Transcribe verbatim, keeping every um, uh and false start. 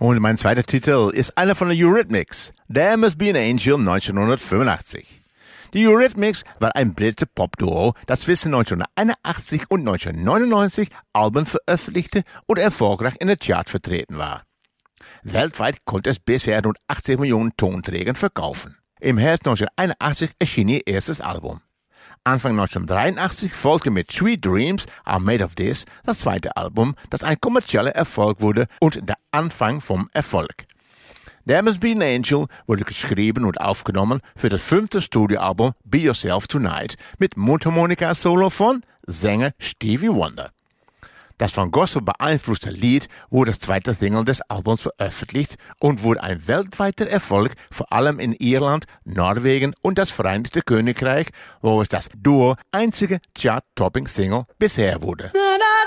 Und mein zweiter Titel ist einer von den Eurythmics, There Must Be an Angel neunzehnhundertfünfundachtzig. Die Eurythmics war ein britisches Popduo, das zwischen neunzehnhunderteinundachtzig und neunzehnhundertneunundneunzig Alben veröffentlichte und erfolgreich in der Chart vertreten war. Weltweit konnte es bisher rund achtzig Millionen Tonträger verkaufen. Im Herbst neunzehnhunderteinundachtzig erschien ihr erstes Album. Anfang neunzehnhundertdreiundachtzig folgte mit Sweet Dreams Are Made of This das zweite Album, das ein kommerzieller Erfolg wurde und der Anfang vom Erfolg. There Must Be an Angel wurde geschrieben und aufgenommen für das fünfte Studioalbum Be Yourself Tonight mit Mundharmonika-Solo von Sänger Stevie Wonder. Das von Gospel beeinflusste Lied wurde als zweite Single des Albums veröffentlicht und wurde ein weltweiter Erfolg, vor allem in Irland, Norwegen und das Vereinigte Königreich, wo es das Duo einzige Chart-Topping-Single bisher wurde.